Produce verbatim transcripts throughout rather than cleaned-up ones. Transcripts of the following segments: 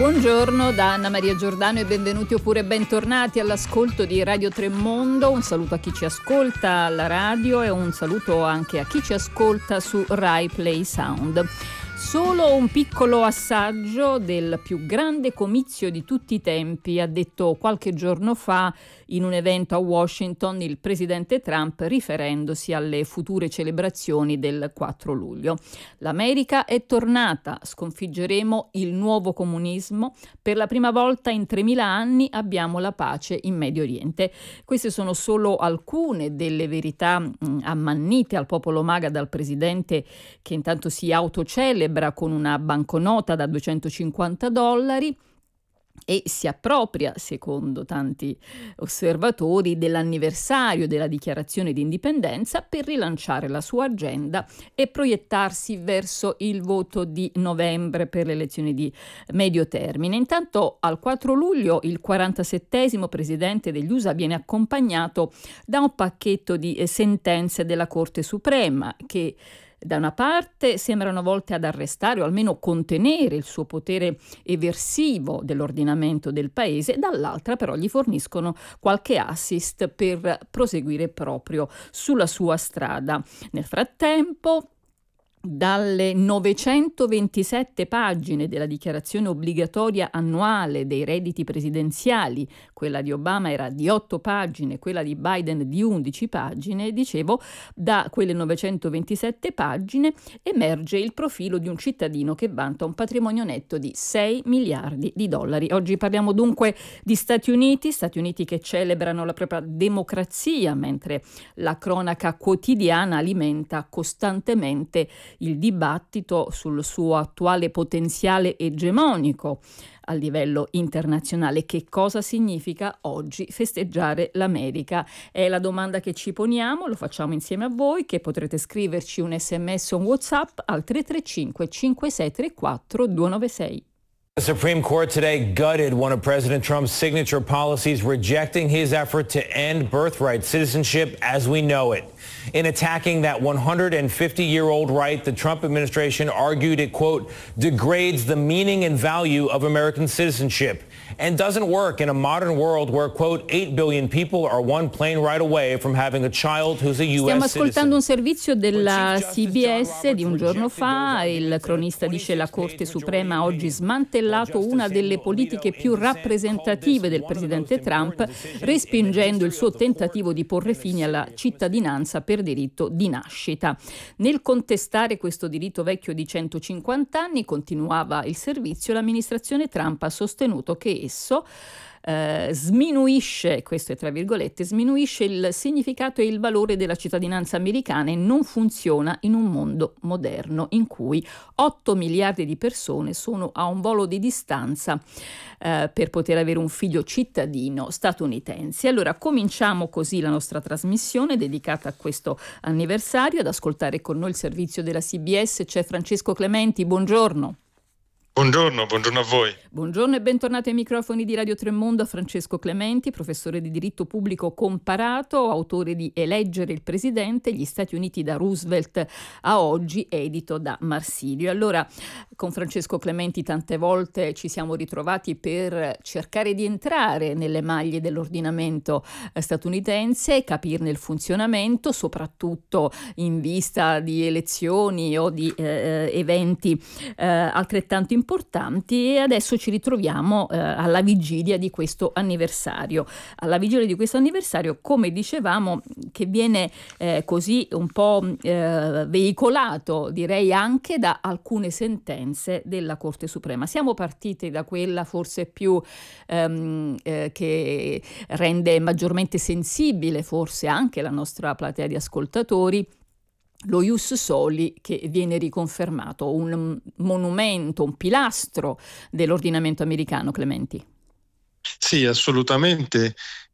Buongiorno da Anna Maria Giordano e benvenuti oppure bentornati all'ascolto di Radio Tremondo. Un saluto a chi ci ascolta alla radio e un saluto anche a chi ci ascolta su Rai Play Sound. Solo un piccolo assaggio del più grande comizio di tutti i tempi, ha detto qualche giorno fa in un evento a Washington il presidente Trump, riferendosi alle future celebrazioni del quattro luglio. L'America è tornata, sconfiggeremo il nuovo comunismo, per la prima volta in tremila anni abbiamo la pace in Medio Oriente. Queste sono solo alcune delle verità mh, ammannite al popolo MAGA dal presidente, che intanto si autocelebra con una banconota da duecentocinquanta dollari e si appropria, secondo tanti osservatori, dell'anniversario della dichiarazione di indipendenza per rilanciare la sua agenda e proiettarsi verso il voto di novembre per le elezioni di medio termine. Intanto al quattro luglio il quarantasettesimo presidente degli U S A viene accompagnato da un pacchetto di sentenze della Corte Suprema che da una parte sembrano volte ad arrestare o almeno contenere il suo potere eversivo dell'ordinamento del paese, dall'altra però gli forniscono qualche assist per proseguire proprio sulla sua strada. Nel frattempo, dalle novecentoventisette pagine della dichiarazione obbligatoria annuale dei redditi presidenziali, quella di Obama era di otto pagine, quella di Biden di undici pagine, dicevo, da quelle novecentoventisette pagine emerge il profilo di un cittadino che vanta un patrimonio netto di sei miliardi di dollari. Oggi parliamo dunque di Stati Uniti, Stati Uniti che celebrano la propria democrazia, mentre la cronaca quotidiana alimenta costantemente il dibattito sul suo attuale potenziale egemonico a livello internazionale. Che cosa significa oggi festeggiare l'America? È la domanda che ci poniamo, lo facciamo insieme a voi, che potrete scriverci un sms o un WhatsApp al tre tre cinque cinque sei tre quattro due nove sei. The Supreme Court today gutted one of President Trump's signature policies, rejecting his effort to end birthright citizenship as we know it. In attacking that one hundred fifty-year-old right, the Trump administration argued it, quote, degrades the meaning and value of American citizenship and doesn't work in a modern world where, quote, eight billion people are one plane ride away from having a child who's a U S citizen. Stiamo ascoltando un servizio della C B S di un giorno fa. Il cronista dice: la Corte Suprema ha oggi smantellato una delle politiche più rappresentative del presidente Trump, respingendo il suo tentativo di porre fine alla cittadinanza per diritto di nascita. Nel contestare questo diritto vecchio di centocinquanta anni, continuava il servizio, l'amministrazione Trump ha sostenuto che esso eh, sminuisce, questo è tra virgolette, sminuisce il significato e il valore della cittadinanza americana e non funziona in un mondo moderno in cui otto miliardi di persone sono a un volo di distanza eh, per poter avere un figlio cittadino statunitense. Allora cominciamo così la nostra trasmissione dedicata a questo anniversario. Ad ascoltare con noi il servizio della C B S c'è Francesco Clementi, buongiorno. Buongiorno, buongiorno a voi. Buongiorno e bentornati ai microfoni di Radio Tremondo a Francesco Clementi, professore di diritto pubblico comparato, autore di Eleggere il Presidente, gli Stati Uniti da Roosevelt a oggi, edito da Marsilio. Allora, con Francesco Clementi tante volte ci siamo ritrovati per cercare di entrare nelle maglie dell'ordinamento statunitense, capirne il funzionamento, soprattutto in vista di elezioni o di eh, eventi eh, altrettanto importanti, e adesso ci ritroviamo eh, alla vigilia di questo anniversario. Alla vigilia di questo anniversario, come dicevamo, che viene eh, così un po' eh, veicolato, direi anche da alcune sentenze della Corte Suprema. Siamo partiti da quella forse più ehm, eh, che rende maggiormente sensibile forse anche la nostra platea di ascoltatori, lo ius soli, che viene riconfermato, un monumento, un pilastro dell'ordinamento americano, Clementi. Sì, assolutamente.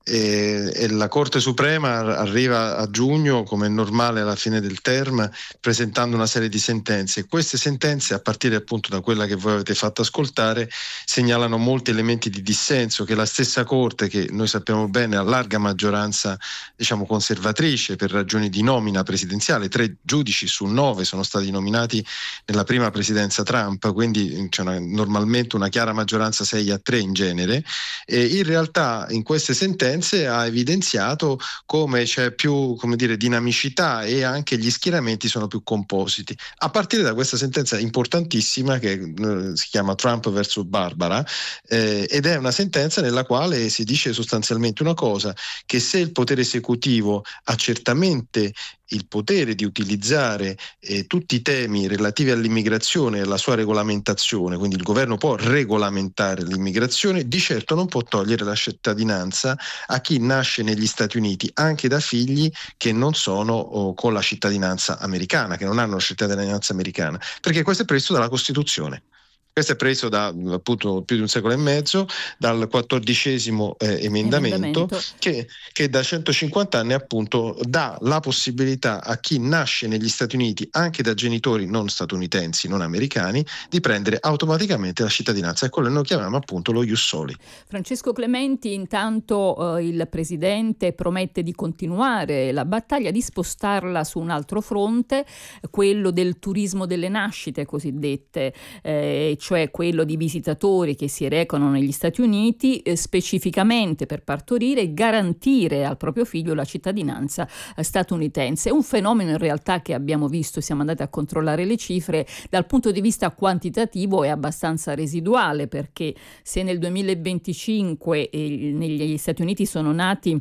e, e la Corte Suprema arriva a giugno, come è normale alla fine del term, presentando una serie di sentenze. Queste sentenze, a partire appunto da quella che voi avete fatto ascoltare, segnalano molti elementi di dissenso che la stessa Corte, che noi sappiamo bene a larga maggioranza diciamo conservatrice per ragioni di nomina presidenziale, tre giudici su nove sono stati nominati nella prima presidenza Trump, quindi c'è una, normalmente una chiara maggioranza sei a tre in genere, e in realtà in queste sentenze ha evidenziato come c'è più, come dire, dinamicità e anche gli schieramenti sono più compositi, a partire da questa sentenza importantissima che eh, si chiama Trump versus Barbara, eh, ed è una sentenza nella quale si dice sostanzialmente una cosa, che se il potere esecutivo ha certamente il potere di utilizzare eh, tutti i temi relativi all'immigrazione e alla sua regolamentazione, quindi il governo può regolamentare l'immigrazione, di certo non può togliere la cittadinanza a chi nasce negli Stati Uniti, anche da figli che non sono oh, con la cittadinanza americana, che non hanno la cittadinanza americana, perché questo è previsto dalla Costituzione. Questo è preso da appunto più di un secolo e mezzo dal quattordicesimo eh, emendamento, emendamento. Che, che da centocinquanta anni appunto dà la possibilità a chi nasce negli Stati Uniti anche da genitori non statunitensi, non americani, di prendere automaticamente la cittadinanza, e quello noi chiamiamo appunto lo ius soli. Francesco Clementi, intanto eh, il presidente promette di continuare la battaglia, di spostarla su un altro fronte, quello del turismo delle nascite cosiddette, eh, cioè quello di visitatori che si recano negli Stati Uniti eh, specificamente per partorire e garantire al proprio figlio la cittadinanza eh, statunitense. È un fenomeno in realtà che abbiamo visto, siamo andati a controllare le cifre, dal punto di vista quantitativo è abbastanza residuale, perché se nel duemilaventicinque eh, negli Stati Uniti sono nati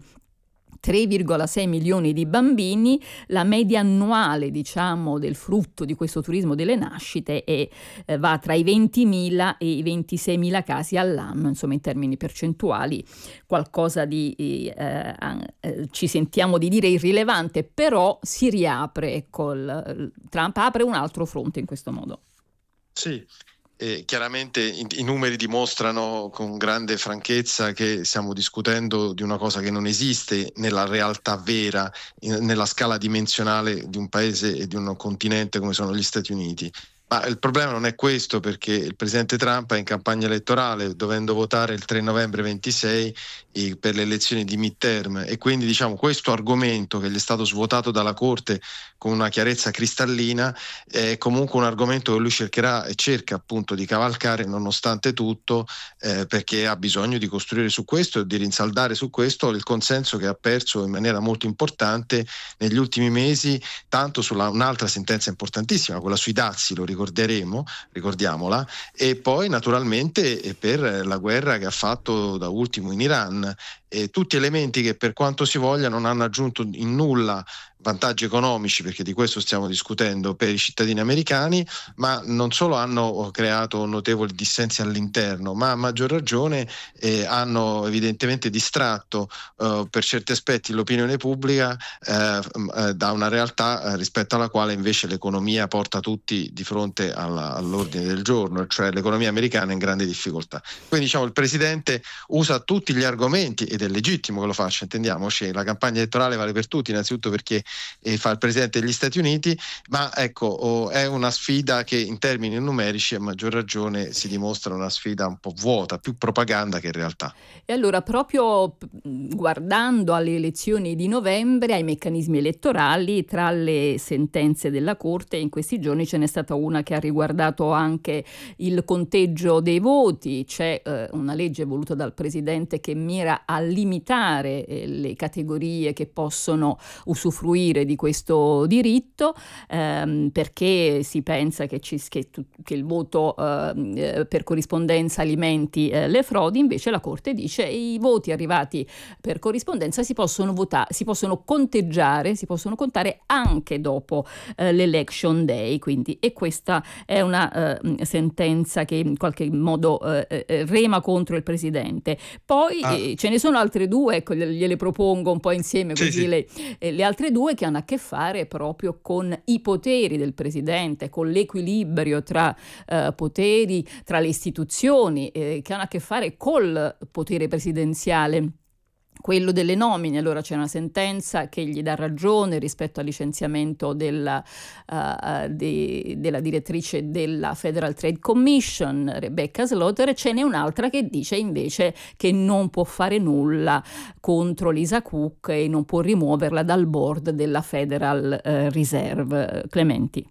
tre virgola sei milioni di bambini, la media annuale, diciamo, del frutto di questo turismo delle nascite è, eh, va tra i ventimila e i ventiseimila casi all'anno, insomma in termini percentuali qualcosa di eh, eh, ci sentiamo di dire irrilevante, però si riapre, col, Trump apre un altro fronte in questo modo. Sì. E chiaramente i, i numeri dimostrano con grande franchezza che stiamo discutendo di una cosa che non esiste nella realtà vera, in, nella scala dimensionale di un paese e di un continente come sono gli Stati Uniti. Ma il problema non è questo, perché il presidente Trump è in campagna elettorale, dovendo votare il tre novembre ventisei eh, per le elezioni di midterm, e quindi diciamo questo argomento che gli è stato svuotato dalla Corte con una chiarezza cristallina è comunque un argomento che lui cercherà e cerca appunto di cavalcare nonostante tutto, eh, perché ha bisogno di costruire su questo e di rinsaldare su questo il consenso che ha perso in maniera molto importante negli ultimi mesi, tanto sulla un'altra sentenza importantissima, quella sui dazi, lo ricorderemo, ricordiamola, e poi naturalmente per la guerra che ha fatto da ultimo in Iran, e tutti elementi che per quanto si voglia non hanno aggiunto in nulla vantaggi economici, perché di questo stiamo discutendo, per i cittadini americani, ma non solo hanno creato notevoli dissensi all'interno, ma a maggior ragione eh, hanno evidentemente distratto eh, per certi aspetti l'opinione pubblica eh, eh, da una realtà eh, rispetto alla quale invece l'economia porta tutti di fronte alla, all'ordine del giorno, cioè l'economia americana è in grande difficoltà. Quindi diciamo il presidente usa tutti gli argomenti, ed è legittimo che lo faccia, intendiamoci, la campagna elettorale vale per tutti, innanzitutto perché e fa il presidente degli Stati Uniti, ma ecco oh, è una sfida che in termini numerici a maggior ragione si dimostra una sfida un po' vuota, più propaganda che realtà. E allora proprio guardando alle elezioni di novembre, ai meccanismi elettorali, tra le sentenze della Corte in questi giorni ce n'è stata una che ha riguardato anche il conteggio dei voti. C'è eh, una legge voluta dal presidente che mira a limitare eh, le categorie che possono usufruire di questo diritto, ehm, perché si pensa che, ci, che, che il voto eh, per corrispondenza alimenti eh, le frodi. Invece la Corte dice che i voti arrivati per corrispondenza si possono votare, si possono conteggiare, si possono contare anche dopo eh, l'election day, quindi, e questa è una eh, sentenza che in qualche modo eh, rema contro il presidente. Poi ah. eh, ce ne sono altre due, ecco, gliele propongo un po' insieme, così sì, sì. Le, eh, le altre due che hanno a che fare proprio con i poteri del presidente, con l'equilibrio tra eh, poteri, tra le istituzioni, eh, che hanno a che fare col potere presidenziale quello delle nomine. Allora c'è una sentenza che gli dà ragione rispetto al licenziamento della, uh, de, della direttrice della Federal Trade Commission, Rebecca Slaughter, e ce n'è un'altra che dice invece che non può fare nulla contro Lisa Cook e non può rimuoverla dal board della Federal uh, Reserve. Clementi.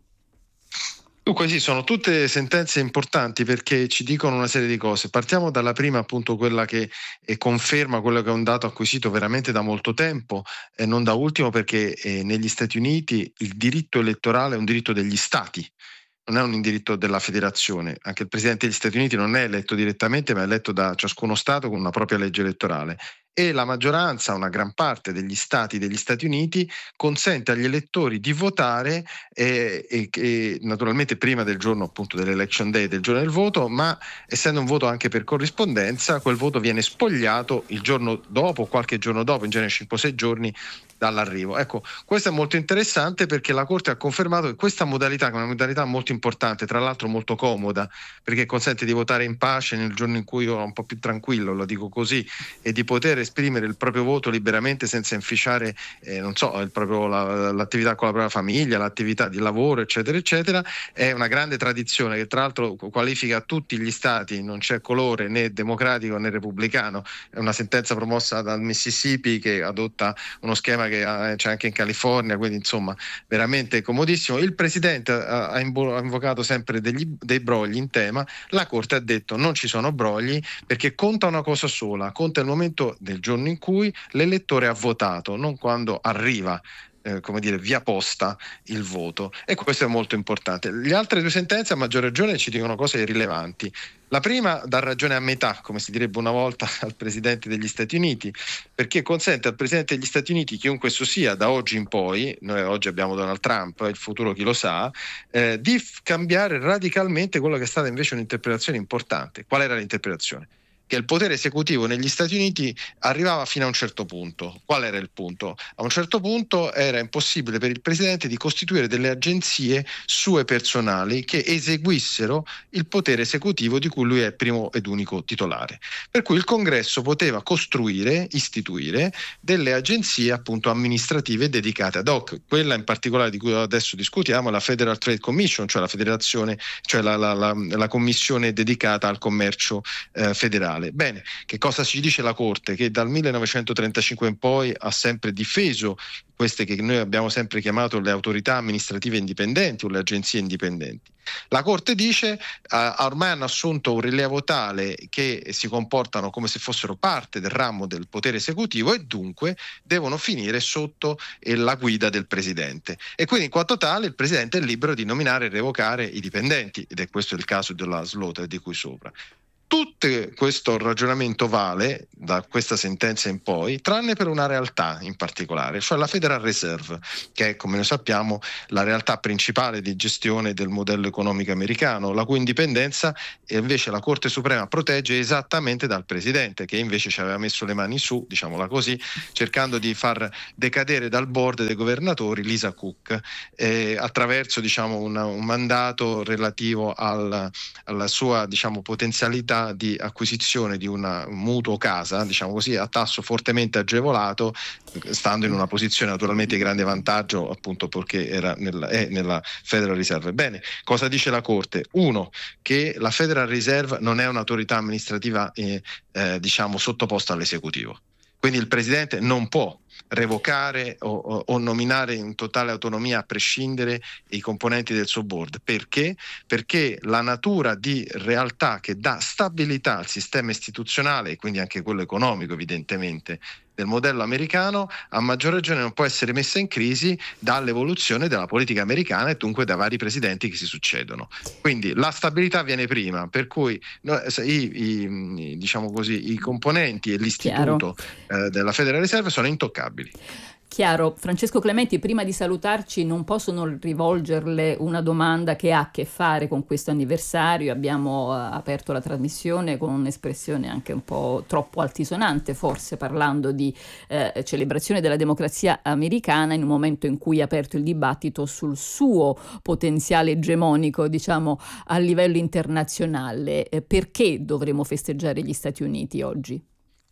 Dunque sì, sono tutte sentenze importanti perché ci dicono una serie di cose. Partiamo dalla prima, appunto quella che eh, conferma quello che è un dato acquisito veramente da molto tempo, e eh, non da ultimo perché eh, negli Stati Uniti il diritto elettorale è un diritto degli stati, non è un diritto della federazione. Anche il presidente degli Stati Uniti non è eletto direttamente, ma è eletto da ciascuno stato con una propria legge elettorale. E la maggioranza, una gran parte degli stati degli Stati Uniti, consente agli elettori di votare e, e, e naturalmente prima del giorno appunto dell'election day, del giorno del voto, ma essendo un voto anche per corrispondenza, quel voto viene spogliato il giorno dopo, qualche giorno dopo, in genere cinque o sei giorni dall'arrivo. Ecco, questo è molto interessante perché la Corte ha confermato che questa modalità, che è una modalità molto importante, tra l'altro molto comoda, perché consente di votare in pace nel giorno in cui io ero un po' più tranquillo, lo dico così, e di poter esprimere il proprio voto liberamente senza inficiare, eh, non so, il proprio, la, l'attività con la propria famiglia, l'attività di lavoro, eccetera, eccetera, è una grande tradizione che tra l'altro qualifica tutti gli stati, non c'è colore né democratico né repubblicano. È una sentenza promossa dal Mississippi che adotta uno schema che c'è anche in California, quindi insomma veramente comodissimo. Il presidente ha, ha invocato sempre degli, dei brogli in tema. La Corte ha detto non ci sono brogli perché conta una cosa sola, conta il momento del giorno in cui l'elettore ha votato, non quando arriva Eh, come dire, via posta il voto, e questo è molto importante. Le altre due sentenze a maggior ragione ci dicono cose rilevanti. La prima dà ragione a metà, come si direbbe una volta, al Presidente degli Stati Uniti, perché consente al Presidente degli Stati Uniti, chiunque esso sia, da oggi in poi, noi oggi abbiamo Donald Trump, il futuro chi lo sa, eh, di f- cambiare radicalmente quello che è stata invece un'interpretazione importante. Qual era l'interpretazione? Che il potere esecutivo negli Stati Uniti arrivava fino a un certo punto. Qual era il punto? A un certo punto era impossibile per il presidente di costituire delle agenzie sue personali che eseguissero il potere esecutivo di cui lui è primo ed unico titolare. Per cui il Congresso poteva costruire, istituire delle agenzie appunto amministrative dedicate ad hoc. Quella in particolare di cui adesso discutiamo è la Federal Trade Commission, cioè la federazione, cioè la, la, la, la commissione dedicata al commercio eh, federale. Bene, che cosa ci dice la Corte? Che dal millenovecentotrentacinque in poi ha sempre difeso queste che noi abbiamo sempre chiamato le autorità amministrative indipendenti o le agenzie indipendenti. La Corte dice eh, ormai hanno assunto un rilievo tale che si comportano come se fossero parte del ramo del potere esecutivo e dunque devono finire sotto eh, la guida del Presidente. E quindi in quanto tale il Presidente è libero di nominare e revocare i dipendenti, ed è questo il caso della Slaughter di cui sopra. Tutto questo ragionamento vale da questa sentenza in poi, tranne per una realtà in particolare, cioè la Federal Reserve, che è, come noi sappiamo, la realtà principale di gestione del modello economico americano, la cui indipendenza invece la Corte Suprema protegge esattamente dal Presidente, che invece ci aveva messo le mani su, diciamola così, cercando di far decadere dal board dei governatori Lisa Cook, eh, attraverso diciamo, una, un mandato relativo al, alla sua diciamo, potenzialità di acquisizione di una, un mutuo casa, diciamo così, a tasso fortemente agevolato, stando in una posizione naturalmente di grande vantaggio, appunto perché era nella, è nella Federal Reserve. Bene, cosa dice la Corte? Uno, che la Federal Reserve non è un'autorità amministrativa eh, eh, diciamo sottoposta all'esecutivo. Quindi il Presidente non può revocare o, o, o nominare in totale autonomia a prescindere i componenti del suo board. Perché? Perché la natura di realtà che dà stabilità al sistema istituzionale e quindi anche quello economico evidentemente del modello americano a maggior ragione non può essere messa in crisi dall'evoluzione della politica americana e dunque da vari presidenti che si succedono. Quindi la stabilità viene prima, per cui no, i, i, diciamo così, i componenti e l'istituto eh, della Federal Reserve sono intoccabili. Chiaro. Francesco Clementi, prima di salutarci non posso non rivolgerle una domanda che ha a che fare con questo anniversario. Abbiamo uh, aperto la trasmissione con un'espressione anche un po' troppo altisonante, forse, parlando di eh, celebrazione della democrazia americana in un momento in cui è aperto il dibattito sul suo potenziale egemonico, diciamo, a livello internazionale. Eh, perché dovremmo festeggiare gli Stati Uniti oggi?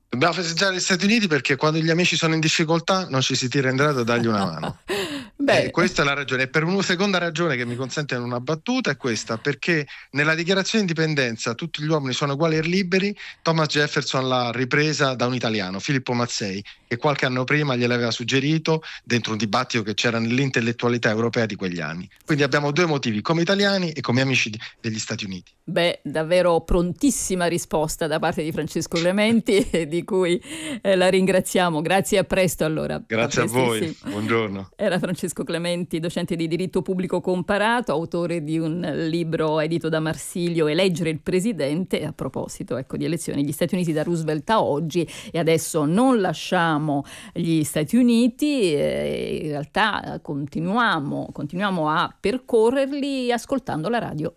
Dobbiamo festeggiare gli Stati Uniti perché quando gli amici sono in difficoltà non ci si tira in grado a dargli una mano. Beh. Eh, questa è la ragione. E per una seconda ragione che mi consente una battuta è questa, perché nella dichiarazione di indipendenza tutti gli uomini sono uguali e liberi. Thomas Jefferson l'ha ripresa da un italiano, Filippo Mazzei, che qualche anno prima gliel'aveva suggerito dentro un dibattito che c'era nell'intellettualità europea di quegli anni. Quindi abbiamo due motivi, come italiani e come amici di, degli Stati Uniti. Beh, davvero prontissima risposta da parte di Francesco Clementi, di cui eh, la ringraziamo. Grazie e a presto allora. Grazie a, a voi, buongiorno. Era Francesco Clementi, docente di diritto pubblico comparato, autore di un libro edito da Marsilio, Eleggere il presidente, a proposito ecco, di elezioni negli Stati Uniti da Roosevelt a oggi. E adesso non lasciamo gli Stati Uniti, eh, in realtà continuiamo, continuiamo a percorrerli ascoltando la radio.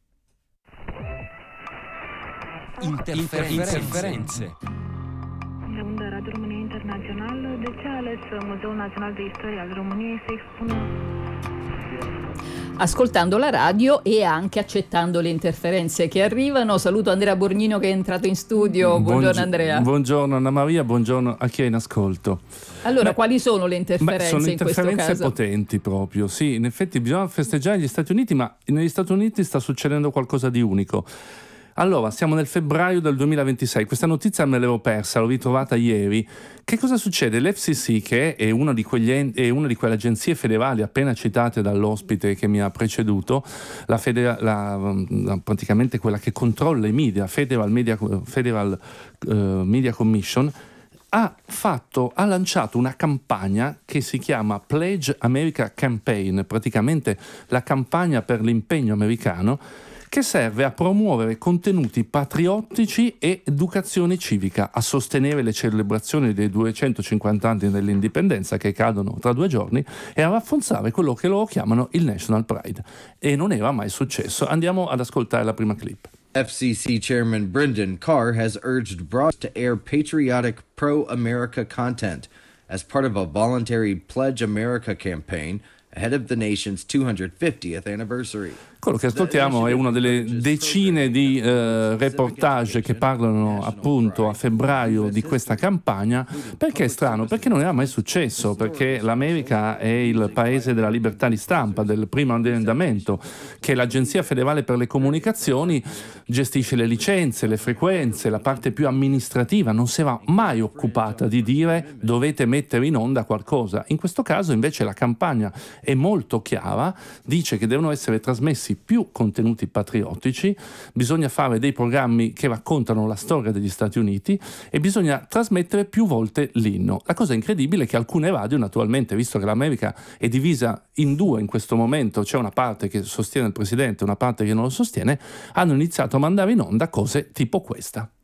Interferenze. Interferenze. Unda Radio România Internațională, de ce a ales Muzeul Național de Istorie al României să expună? Ascoltando la radio e anche accettando le interferenze che arrivano. Saluto Andrea Borgnino che è entrato in studio. Buongiorno Buongio- Andrea. Buongiorno Anna Maria, buongiorno a chi è in ascolto. Allora, Beh, quali sono le interferenze beh, sono in questo interferenze caso? potenti proprio, sì, in effetti bisogna festeggiare gli Stati Uniti, ma negli Stati Uniti sta succedendo qualcosa di unico. Allora, siamo nel febbraio del duemilaventisei, questa notizia me l'avevo persa, l'ho ritrovata ieri. Che cosa succede? L'F C C, che è una di, quegli en- è una di quelle agenzie federali appena citate dall'ospite che mi ha preceduto, la federa- la, la, praticamente quella che controlla i media, Federal Media, Federal, uh, Media Commission, ha fatto, ha lanciato una campagna che si chiama Pledge America Campaign, praticamente la campagna per l'impegno americano, che serve a promuovere contenuti patriottici e educazione civica, a sostenere le celebrazioni dei duecentocinquanta anni dell'indipendenza che cadono tra due giorni e a rafforzare quello che loro chiamano il National Pride. E non era mai successo. Andiamo ad ascoltare la prima clip. F C C Chairman Brendan Carr has urged broadcasters to air patriotic pro-America content as part of a voluntary Pledge America campaign ahead of the nation's two hundred fiftieth anniversary. Quello che ascoltiamo è una delle decine di eh, reportage che parlano appunto a febbraio di questa campagna. Perché è strano? Perché non era mai successo, perché l'America è il paese della libertà di stampa, del primo emendamento, che l'Agenzia Federale per le Comunicazioni gestisce le licenze, le frequenze, la parte più amministrativa, non si era mai occupata di dire dovete mettere in onda qualcosa. In questo caso invece la campagna è molto chiara, dice che devono essere trasmessi più contenuti patriottici, bisogna fare dei programmi che raccontano la storia degli Stati Uniti e bisogna trasmettere più volte l'inno. La cosa incredibile è che alcune radio, naturalmente, visto che l'America è divisa in due in questo momento, c'è una parte che sostiene il presidente e una parte che non lo sostiene, hanno iniziato a mandare in onda cose tipo questa.